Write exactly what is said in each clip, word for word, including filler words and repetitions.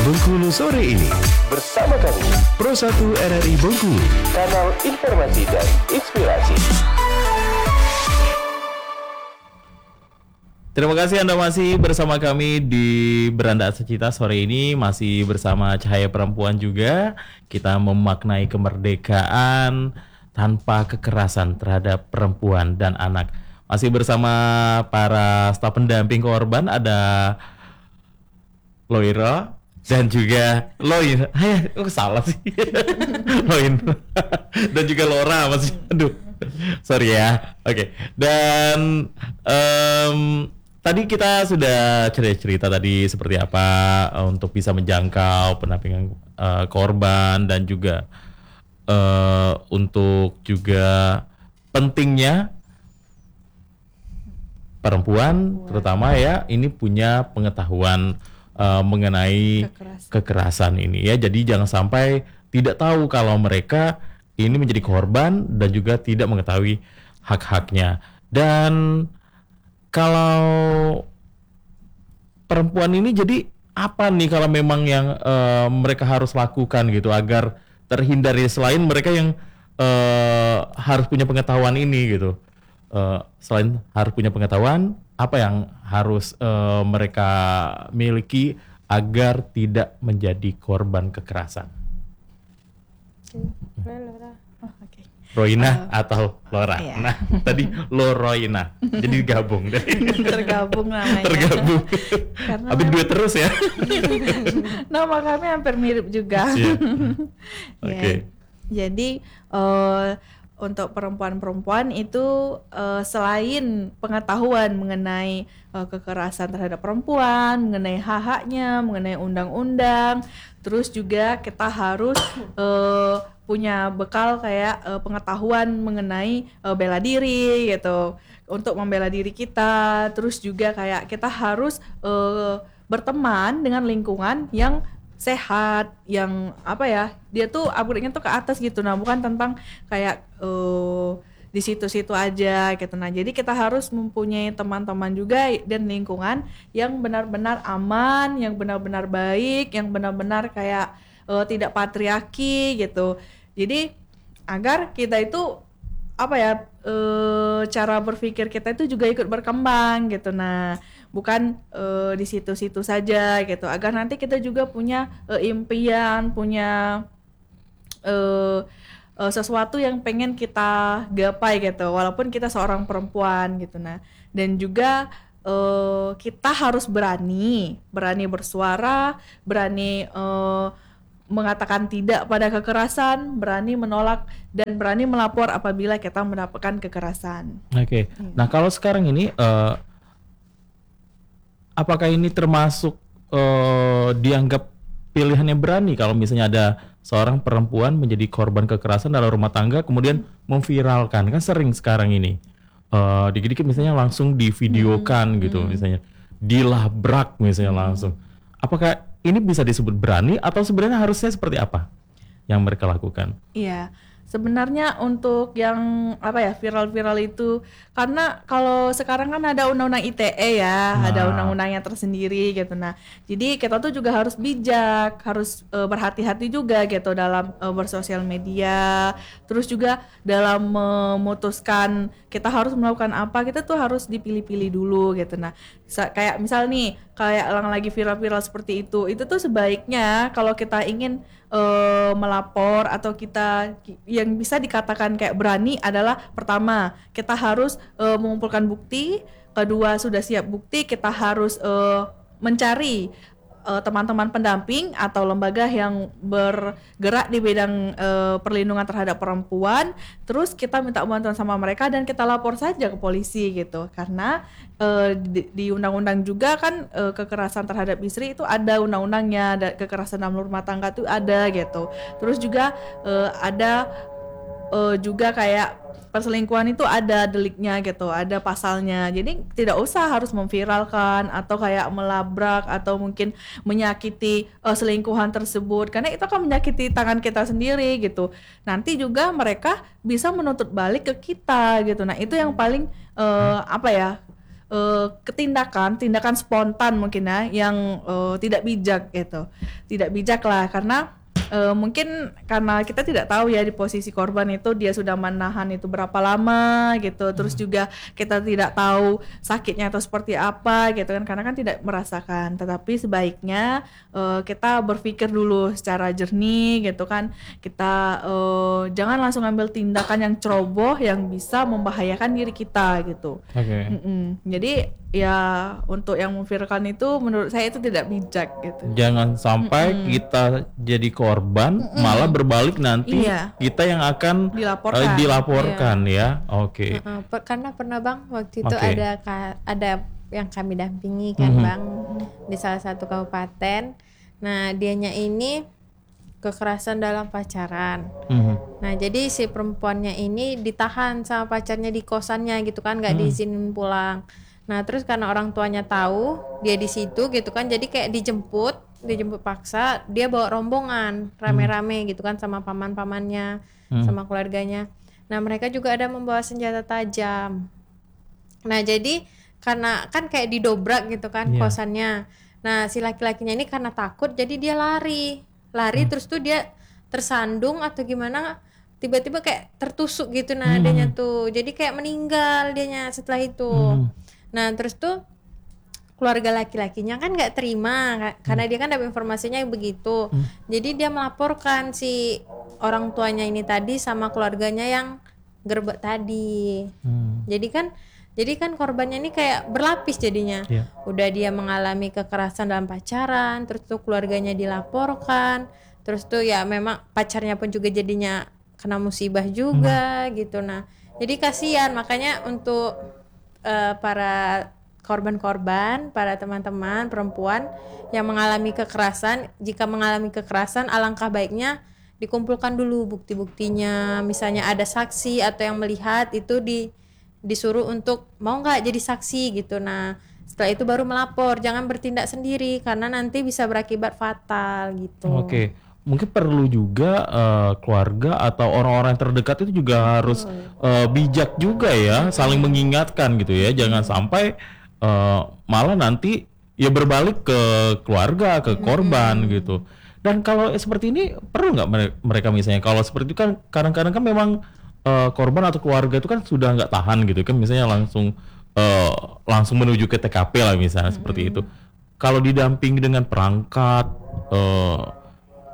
Bengkulu sore ini. Bersama kami, Pro satu R R I Bengkulu, kanal informasi dan inspirasi. Terima kasih Anda masih bersama kami di Beranda Secita sore ini, masih bersama Cahaya Perempuan juga. Kita memaknai kemerdekaan tanpa kekerasan terhadap perempuan dan anak. Masih bersama para staf pendamping korban, ada Loira dan juga Loin. Hai, oh salah sih. Loin. Dan juga Lora masih. Aduh. Sorry ya. Oke. Okay. Dan um, tadi kita sudah cerita-cerita tadi seperti apa uh, untuk bisa menjangkau pendampingan uh, korban dan juga uh, untuk juga pentingnya perempuan terutama ya ini punya pengetahuan uh, mengenai kekerasan. kekerasan ini ya. Jadi jangan sampai tidak tahu kalau mereka ini menjadi korban dan juga tidak mengetahui hak-haknya. Dan kalau perempuan ini jadi apa nih kalau memang yang uh, mereka harus lakukan gitu agar terhindar selain mereka yang uh, harus punya pengetahuan ini gitu. Uh, selain harus punya pengetahuan, apa yang harus uh, mereka miliki agar tidak menjadi korban kekerasan? Roina uh, atau Lora. Iya. Nah, tadi Loroina. Jadi gabung. Tergabung namanya. Tergabung. Karena habis duet terus ya. nama kami hampir mirip juga. Yeah. Oke. Okay. Ya, jadi uh, untuk perempuan-perempuan itu uh, selain pengetahuan mengenai uh, kekerasan terhadap perempuan, mengenai hak-haknya, mengenai undang-undang, terus juga kita harus uh, punya bekal kayak uh, pengetahuan mengenai uh, bela diri gitu untuk membela diri kita. Terus juga kayak kita harus uh, berteman dengan lingkungan yang sehat, yang apa ya, dia tuh upgrade-nya tuh ke atas gitu. Nah, bukan tentang kayak uh, di situ-situ aja gitu. Nah, jadi kita harus mempunyai teman-teman juga dan lingkungan yang benar-benar aman, yang benar-benar baik, yang benar-benar kayak uh, tidak patriarki gitu. Jadi agar kita itu apa ya, uh, cara berpikir kita itu juga ikut berkembang gitu. Nah, bukan uh, di situ-situ saja gitu, agar nanti kita juga punya uh, impian, punya uh, uh, sesuatu yang pengen kita gapai gitu, walaupun kita seorang perempuan gitu. Nah, dan juga uh, kita harus berani, berani bersuara, berani uh, mengatakan tidak pada kekerasan, berani menolak dan berani melapor apabila kita mendapatkan kekerasan. Oke. Okay. Hmm. Nah, kalau sekarang ini uh, apakah ini termasuk uh, dianggap pilihan yang berani kalau misalnya ada seorang perempuan menjadi korban kekerasan dalam rumah tangga kemudian memviralkan? Kan sering sekarang ini uh, dikit-dikit misalnya langsung divideokan hmm. gitu, hmm. misalnya dilabrak misalnya hmm. langsung. Apakah ini bisa disebut berani atau sebenarnya harusnya seperti apa yang mereka lakukan? Iya. Sebenarnya untuk yang apa ya, viral-viral itu, karena kalau sekarang kan ada undang-undang I T E ya, nah. ada undang-undangnya tersendiri gitu. Nah, jadi kita tuh juga harus bijak, harus uh, berhati-hati juga gitu dalam uh, bersosial media. Terus juga dalam memutuskan kita harus melakukan apa, kita tuh harus dipilih-pilih dulu gitu. Nah, sa- kayak misal nih, kayak yang lagi viral-viral seperti itu, itu tuh sebaiknya kalau kita ingin uh, melapor atau kita yang bisa dikatakan kayak berani adalah pertama, kita harus uh, mengumpulkan bukti, kedua sudah siap bukti, kita harus uh, mencari uh, teman-teman pendamping atau lembaga yang bergerak di bidang uh, perlindungan terhadap perempuan, terus kita minta bantuan sama mereka dan kita lapor saja ke polisi gitu. Karena uh, di, di undang-undang juga kan uh, kekerasan terhadap istri itu ada undang-undangnya, ada kekerasan dalam rumah tangga itu ada gitu. Terus juga uh, ada Uh, juga kayak perselingkuhan itu ada deliknya gitu, ada pasalnya. Jadi tidak usah harus memviralkan atau kayak melabrak atau mungkin menyakiti uh, selingkuhan tersebut, karena itu akan menyakiti tangan kita sendiri gitu. Nanti juga mereka bisa menuntut balik ke kita gitu. Nah, itu yang paling uh, apa ya, eh, ketindakan, tindakan spontan mungkin ya, yang eh, tidak bijak gitu, tidak bijak lah karena eh, mungkin karena kita tidak tahu ya di posisi korban itu dia sudah menahan itu berapa lama gitu, terus juga kita tidak tahu sakitnya atau seperti apa gitu kan, karena kan tidak merasakan. Tetapi sebaiknya eh, kita berpikir dulu secara jernih gitu kan, kita eh, jangan langsung ambil tindakan yang ceroboh yang bisa membahayakan diri kita gitu. Oke. Mm-mm. Jadi ya untuk yang memviralkan itu menurut saya itu tidak bijak gitu. Jangan sampai Mm-mm. kita jadi korban malah berbalik nanti Iya. kita yang akan Dilaporkan. eh, dilaporkan ya. Oke. Heeh, per- karena pernah bang waktu itu Oke. ada ka- ada yang kami dampingi kan Mhm. bang di salah satu kabupaten. Nah dianya ini kekerasan dalam pacaran. Mhm. Nah jadi si perempuannya ini ditahan sama pacarnya di kosannya gitu kan, nggak Mhm. diizinin pulang. Nah terus karena orang tuanya tahu dia di situ gitu kan, jadi kayak dijemput, dijemput paksa, dia bawa rombongan rame-rame gitu kan sama paman-pamannya, Hmm. sama keluarganya. Nah mereka juga ada membawa senjata tajam. Nah jadi karena kan kayak didobrak gitu kan Iya. kosannya. Nah si laki-lakinya ini karena takut jadi dia lari, lari terus tuh dia tersandung atau gimana, tiba-tiba kayak tertusuk gitu nah Hmm. adanya tuh, jadi kayak meninggal dianya setelah itu. Hmm. Nah terus tuh keluarga laki-lakinya kan nggak terima ka- karena dia kan dapat informasinya yang begitu. Jadi dia melaporkan si orang tuanya ini tadi sama keluarganya yang gerbek tadi. Hmm. Jadi kan jadi kan korbannya ini kayak berlapis jadinya. Iya. Udah dia mengalami kekerasan dalam pacaran, terus tuh keluarganya dilaporkan, terus tuh ya memang pacarnya pun juga jadinya kena musibah juga gitu. Nah jadi kasihan, makanya untuk eh, para korban-korban, para teman-teman perempuan yang mengalami kekerasan, jika mengalami kekerasan alangkah baiknya dikumpulkan dulu bukti-buktinya, misalnya ada saksi atau yang melihat itu di disuruh untuk mau nggak jadi saksi gitu. Nah setelah itu baru melapor, jangan bertindak sendiri karena nanti bisa berakibat fatal gitu. Oke. Mungkin perlu juga eh, keluarga atau orang-orang terdekat itu juga harus eh, bijak juga ya, saling mengingatkan gitu ya. Jangan sampai eh, malah nanti ya berbalik ke keluarga, ke korban gitu. Dan kalau seperti ini perlu nggak mere- mereka misalnya kalau seperti itu kan kadang-kadang kan memang eh, korban atau keluarga itu kan sudah nggak tahan gitu kan, misalnya langsung eh, langsung menuju ke T K P lah misalnya seperti itu. Kalau didampingi dengan perangkat eh,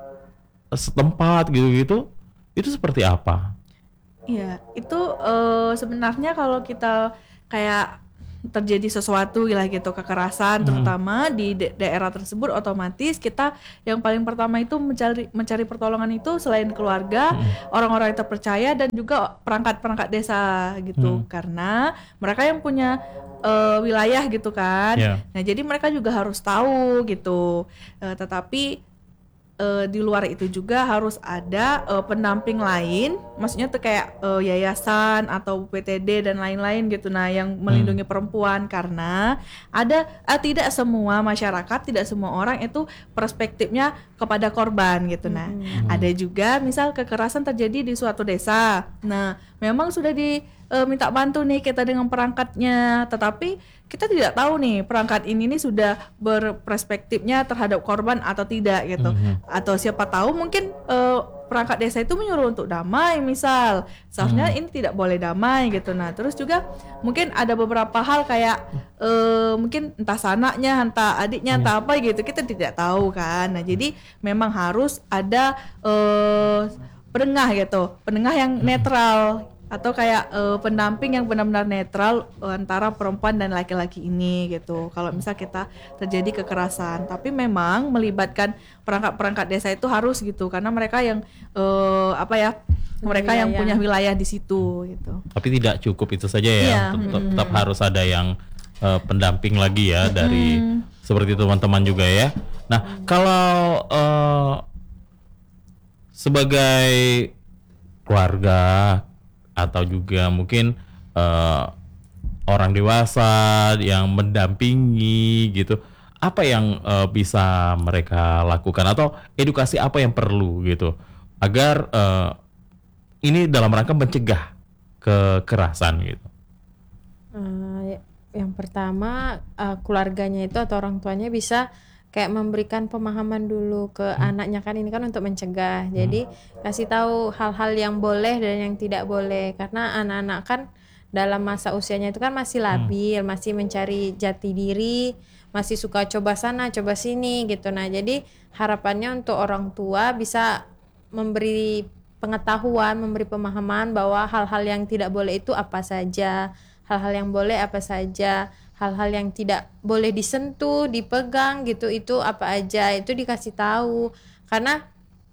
setempat gitu-gitu, itu seperti apa? Iya, itu eh, sebenarnya kalau kita kayak terjadi sesuatu lah gitu, kekerasan terutama di da- daerah tersebut, otomatis kita yang paling pertama itu mencari mencari pertolongan itu selain keluarga, orang-orang yang terpercaya dan juga perangkat-perangkat desa gitu, karena mereka yang punya eh, wilayah gitu kan. Iya. Nah, jadi mereka juga harus tahu gitu. Eh, tetapi eh, di luar itu juga harus ada eh, pendamping lain, maksudnya tuh kayak eh, yayasan atau P T D dan lain-lain gitu, nah yang melindungi perempuan, karena ada eh, tidak semua masyarakat, tidak semua orang itu perspektifnya kepada korban gitu. Nah ada juga misal kekerasan terjadi di suatu desa, nah memang sudah di eh, minta bantu nih kita dengan perangkatnya, tetapi kita tidak tahu nih perangkat ini nih sudah berperspektifnya terhadap korban atau tidak gitu. Atau siapa tahu mungkin eh, perangkat desa itu menyuruh untuk damai misal, seharusnya ini tidak boleh damai gitu. Nah terus juga mungkin ada beberapa hal kayak eh, mungkin entah sanaknya, entah adiknya, entah apa gitu, kita tidak tahu kan. Nah jadi memang harus ada eh, penengah gitu, penengah yang netral atau kayak eh, pendamping yang benar-benar netral eh, antara perempuan dan laki-laki ini gitu. Kalau misal kita terjadi kekerasan, tapi memang melibatkan perangkat-perangkat desa itu harus gitu, karena mereka yang eh, apa ya, mereka yang Wilayah. punya wilayah di situ gitu. Tapi tidak cukup itu saja ya, Iya, tetap, tetap harus ada yang eh, pendamping lagi ya dari seperti teman-teman juga ya. Nah kalau eh, sebagai keluarga atau juga mungkin eh, orang dewasa yang mendampingi gitu, apa yang eh, bisa mereka lakukan atau edukasi apa yang perlu gitu agar eh, ini dalam rangka mencegah kekerasan gitu. Eh, ya, Yang pertama uh, keluarganya itu atau orang tuanya bisa kayak memberikan pemahaman dulu ke hmm. anaknya, kan ini kan untuk mencegah. Jadi hmm. kasih tahu hal-hal yang boleh dan yang tidak boleh, karena anak-anak kan dalam masa usianya itu kan masih labil, hmm. masih mencari jati diri, masih suka coba sana coba sini gitu. Nah jadi harapannya untuk orang tua bisa memberi pengetahuan, memberi pemahaman bahwa hal-hal yang tidak boleh itu apa saja, hal-hal yang boleh apa saja, hal-hal yang tidak boleh disentuh, dipegang gitu itu apa aja, itu dikasih tahu. Karena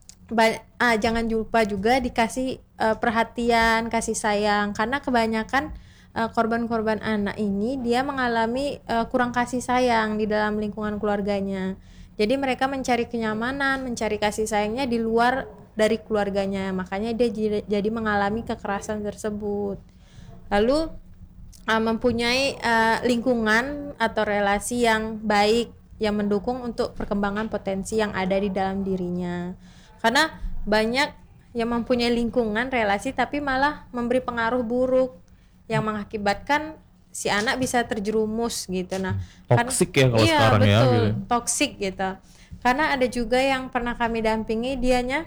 ba- ah, jangan lupa juga dikasih uh, perhatian, kasih sayang, karena kebanyakan uh, korban-korban anak ini dia mengalami uh, kurang kasih sayang di dalam lingkungan keluarganya. Jadi mereka mencari kenyamanan, mencari kasih sayangnya di luar dari keluarganya, makanya dia j- jadi mengalami kekerasan tersebut. Lalu uh, mempunyai uh, lingkungan atau relasi yang baik yang mendukung untuk perkembangan potensi yang ada di dalam dirinya. Karena banyak yang mempunyai lingkungan relasi tapi malah memberi pengaruh buruk yang mengakibatkan si anak bisa terjerumus gitu. Nah, toksik ya kalau iya, sekarang betul, ya gitu. Toksik gitu. Karena ada juga yang pernah kami dampingi, dianya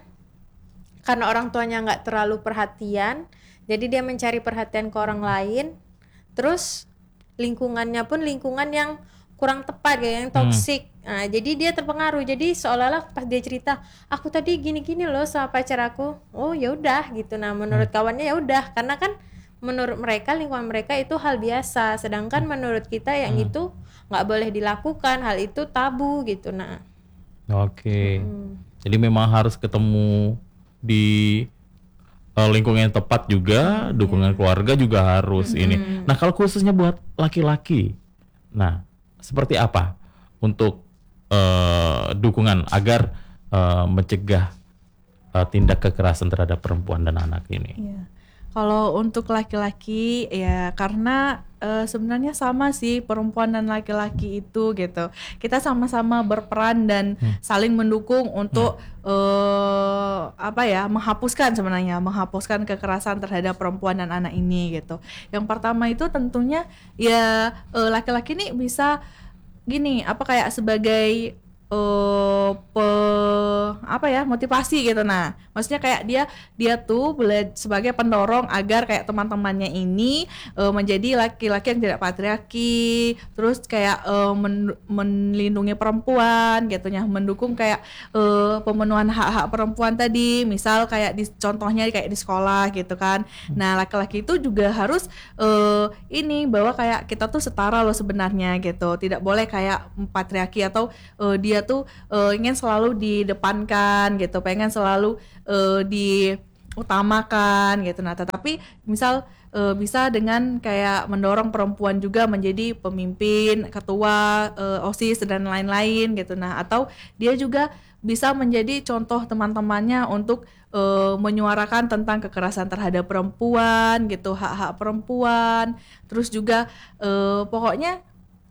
karena orang tuanya nggak terlalu perhatian, jadi dia mencari perhatian ke orang lain, terus lingkungannya pun lingkungan yang kurang tepat kayak yang toksik. Hmm. Nah, jadi dia terpengaruh. Jadi seolah-olah pas dia cerita, aku tadi gini-gini loh sama pacar aku. Oh, ya udah gitu. Nah, menurut hmm. kawannya ya udah, karena kan menurut mereka lingkungan mereka itu hal biasa, sedangkan menurut kita yang hmm. itu nggak boleh dilakukan, hal itu tabu gitu. Nah, oke. Okay. Hmm. Jadi memang harus ketemu di uh, lingkungan yang tepat juga, dukungan yeah. keluarga juga harus hmm. ini. Nah, kalau khususnya buat laki-laki, nah seperti apa untuk uh, dukungan agar uh, mencegah uh, tindak kekerasan terhadap perempuan dan anak ini? Yeah. Kalau untuk laki-laki ya karena e, sebenarnya sama sih perempuan dan laki-laki itu gitu. Kita sama-sama berperan dan hmm. saling mendukung untuk hmm. e, apa ya menghapuskan sebenarnya menghapuskan kekerasan terhadap perempuan dan anak ini gitu. Yang pertama itu tentunya ya e, laki-laki ini bisa gini apa kayak sebagai Uh, pe, apa ya motivasi gitu. Nah maksudnya kayak dia dia tuh boleh sebagai pendorong agar kayak teman-temannya ini uh, menjadi laki-laki yang tidak patriarki, terus kayak uh, men, melindungi perempuan gitu ya, mendukung kayak uh, pemenuhan hak-hak perempuan tadi, misal kayak di contohnya kayak di sekolah gitu kan. Nah laki-laki itu juga harus uh, ini bahwa kayak kita tuh setara loh sebenarnya gitu, tidak boleh kayak patriarki atau uh, dia tuh uh, ingin selalu didepankan gitu, pengen selalu uh, diutamakan gitu. Nah, tetapi misal uh, bisa dengan kayak mendorong perempuan juga menjadi pemimpin, ketua, uh, OSIS dan lain-lain gitu. Nah, atau dia juga bisa menjadi contoh teman-temannya untuk uh, menyuarakan tentang kekerasan terhadap perempuan gitu, hak-hak perempuan. Terus juga uh, pokoknya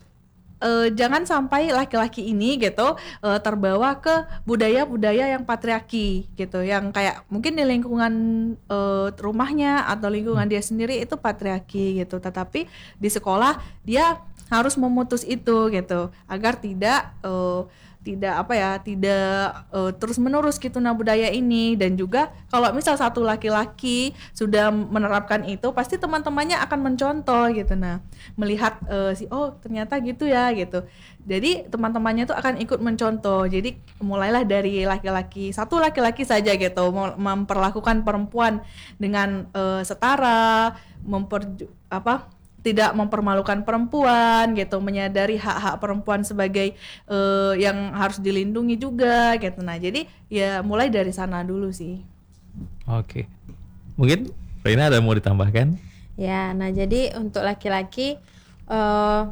Uh, jangan sampai laki-laki ini gitu uh, terbawa ke budaya-budaya yang patriarki gitu, yang kayak mungkin di lingkungan uh, rumahnya atau lingkungan dia sendiri itu patriarki gitu, tetapi di sekolah dia harus memutus itu gitu agar tidak uh, tidak apa ya tidak uh, terus menerus gitu nah budaya ini. Dan juga kalau misal satu laki-laki sudah menerapkan itu pasti teman-temannya akan mencontoh gitu, nah melihat uh, si oh ternyata gitu ya gitu, jadi teman-temannya tuh akan ikut mencontoh. Jadi mulailah dari laki-laki, satu laki-laki saja gitu memperlakukan perempuan dengan uh, setara, memper apa tidak mempermalukan perempuan gitu, menyadari hak-hak perempuan sebagai uh, yang harus dilindungi juga gitu. Nah jadi ya mulai dari sana dulu sih. Oke, mungkin Reina ada mau ditambahkan? Ya, nah jadi untuk laki-laki uh,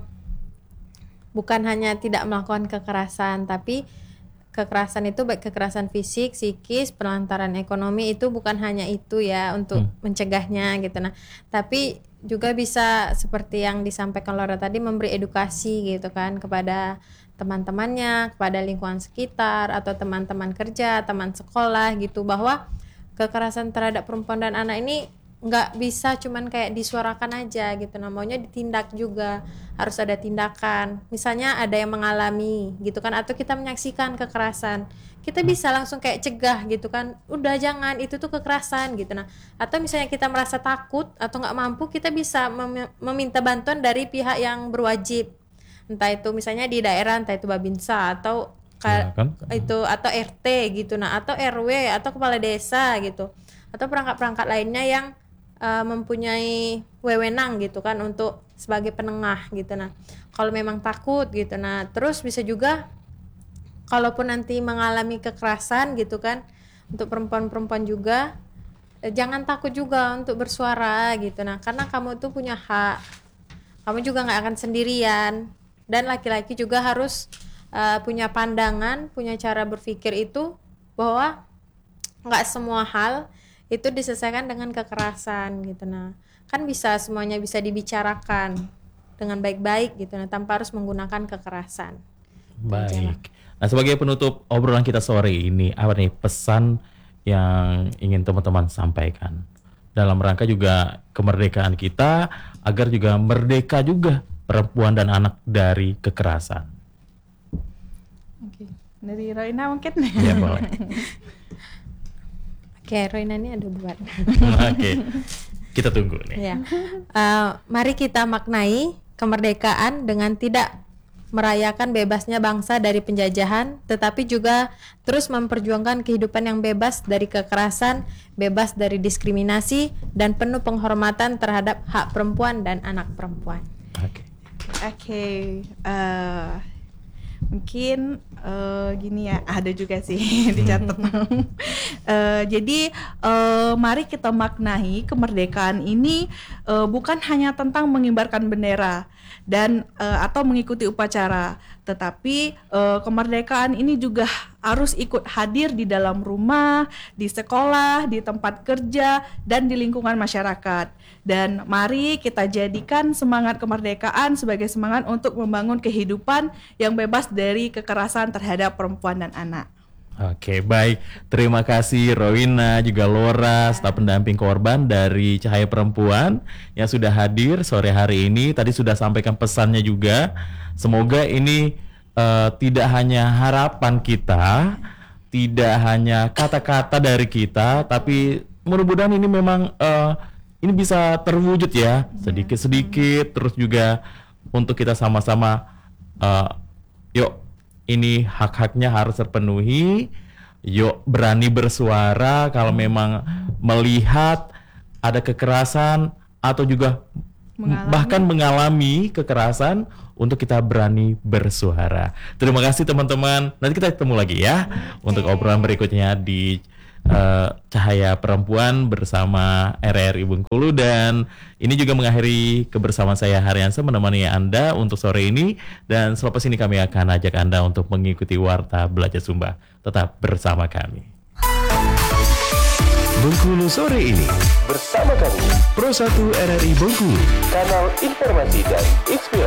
bukan hanya tidak melakukan kekerasan, tapi kekerasan itu baik kekerasan fisik, psikis, penelantaran ekonomi itu bukan hanya itu ya untuk hmm. mencegahnya gitu. Nah, tapi juga bisa seperti yang disampaikan Laura tadi, memberi edukasi gitu kan kepada teman-temannya, kepada lingkungan sekitar atau teman-teman kerja, teman sekolah gitu, bahwa kekerasan terhadap perempuan dan anak ini nggak bisa cuman kayak disuarakan aja gitu, nah maunya ditindak juga, harus ada tindakan. Misalnya ada yang mengalami gitu kan, atau kita menyaksikan kekerasan, kita bisa langsung kayak cegah gitu kan, udah jangan, itu tuh kekerasan gitu. Nah atau misalnya kita merasa takut atau nggak mampu, kita bisa mem- meminta bantuan dari pihak yang berwajib, entah itu misalnya di daerah, entah itu Babinsa atau ka- Ya kan? itu atau R T gitu, nah atau R W atau kepala desa gitu, atau perangkat-perangkat lainnya yang uh, mempunyai wewenang gitu kan untuk sebagai penengah gitu. Nah kalau memang takut gitu, nah terus bisa juga kalaupun nanti mengalami kekerasan gitu kan, untuk perempuan-perempuan juga eh, jangan takut juga untuk bersuara gitu. Nah karena kamu tuh punya hak, kamu juga nggak akan sendirian, dan laki-laki juga harus uh, punya pandangan, punya cara berpikir itu bahwa nggak semua hal itu diselesaikan dengan kekerasan gitu. Nah kan bisa, semuanya bisa dibicarakan dengan baik-baik gitu, nah tanpa harus menggunakan kekerasan. Baik. Nah, sebagai penutup obrolan kita sore ini, apa nih pesan yang ingin teman-teman sampaikan dalam rangka juga kemerdekaan kita, agar juga merdeka juga perempuan dan anak dari kekerasan? Oke, dari Roina mungkin. Ya boleh. Oke, Roina ini ada buat. Oke, kita tunggu nih. Ya. Uh, mari kita maknai kemerdekaan dengan tidak merayakan bebasnya bangsa dari penjajahan, tetapi juga terus memperjuangkan kehidupan yang bebas dari kekerasan, bebas dari diskriminasi, dan penuh penghormatan terhadap hak perempuan dan anak perempuan. Oke. Oke, eh, mungkin eh, gini ya, ada juga sih dicatat. Eh, jadi eh, mari kita maknai kemerdekaan ini eh, bukan hanya tentang mengibarkan bendera dan eh, atau mengikuti upacara, tetapi eh, kemerdekaan ini juga harus ikut hadir di dalam rumah, di sekolah, di tempat kerja, dan di lingkungan masyarakat. Dan mari kita jadikan semangat kemerdekaan sebagai semangat untuk membangun kehidupan yang bebas dari kekerasan terhadap perempuan dan anak. Oke, baik. Terima kasih Roina, juga Lora, staf pendamping korban dari Cahaya Perempuan yang sudah hadir sore hari ini. Tadi sudah sampaikan pesannya juga. Semoga ini uh, tidak hanya harapan kita, tidak hanya kata-kata dari kita, tapi mudah-mudahan ini memang uh, ini bisa terwujud ya, sedikit-sedikit. Terus juga untuk kita sama-sama uh, yuk, ini hak-haknya harus terpenuhi. Yuk berani bersuara kalau memang melihat ada kekerasan atau juga Mengalami. bahkan mengalami kekerasan, untuk kita berani bersuara. Terima kasih teman-teman. Nanti kita ketemu lagi ya untuk obrolan berikutnya di Uh, Cahaya Perempuan bersama R R I Bengkulu. Dan ini juga mengakhiri kebersamaan saya Haryansa menemani Anda untuk sore ini. Dan selepas ini kami akan ajak Anda untuk mengikuti Warta Belajar Sumba. Tetap bersama kami. Bengkulu sore ini Bersama kami, Pro satu R R I Bengkulu. kanal informasi dan inspirasi.